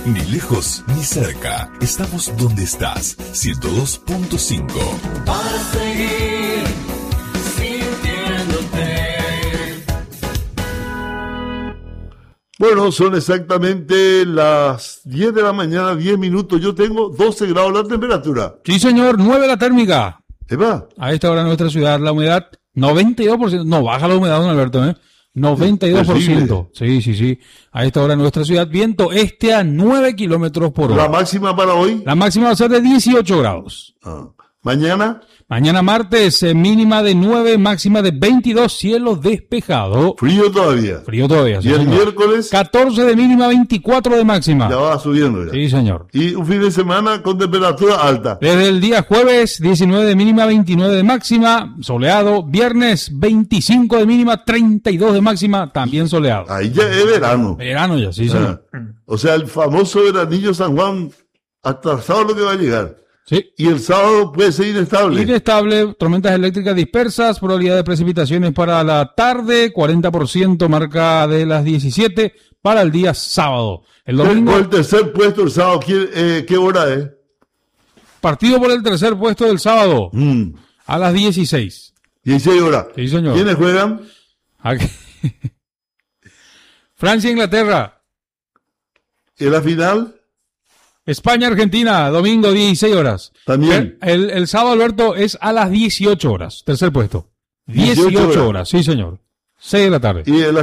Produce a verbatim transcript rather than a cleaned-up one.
Ni lejos ni cerca. Estamos donde estás. ciento dos punto cinco. Para seguir sintiéndote. Bueno, son exactamente las diez de la mañana, diez minutos. Yo tengo doce grados la temperatura. Sí, señor, nueve la térmica. ¿Eva? A esta hora en nuestra ciudad, la humedad, noventa y dos por ciento. No, baja la humedad, don Alberto, ¿eh? noventa y dos por ciento. Sí, sí, sí. A esta hora en nuestra ciudad, viento este a nueve kilómetros por hora. ¿La máxima para hoy? La máxima va a ser de dieciocho grados. Ah. ¿Mañana? Mañana martes, eh, mínima de nueve, máxima de veintidós, cielo despejado. Frío todavía. Frío todavía, sí, ¿Y el señor. miércoles? catorce de mínima, veinticuatro de máxima. Ya va subiendo ya. Sí, señor. Y un fin de semana con temperatura alta. Desde el día jueves, diecinueve de mínima, veintinueve de máxima, soleado. Viernes, veinticinco de mínima, treinta y dos de máxima, también soleado. Ahí ya es verano. Verano ya, sí, señor. Ah. O sea, el famoso veranillo San Juan, atrasado lo que va a llegar. Sí. Y el sábado puede ser inestable. Inestable, tormentas eléctricas dispersas, probabilidad de precipitaciones para la tarde, cuarenta por ciento marca de las diecisiete para el día sábado. El domingo, Por el tercer puesto el sábado, ¿qué, eh, ¿qué hora es? partido por el tercer puesto del sábado, Mm, a las dieciséis. dieciséis horas. Sí, señor. ¿Quiénes juegan? Aquí. Francia, Inglaterra, ¿En la final? España, Argentina, domingo dieciséis horas. También. El, el, el sábado, Alberto, es a las dieciocho horas, tercer puesto. dieciocho, dieciocho horas. horas, sí, señor. seis de la tarde. Y en la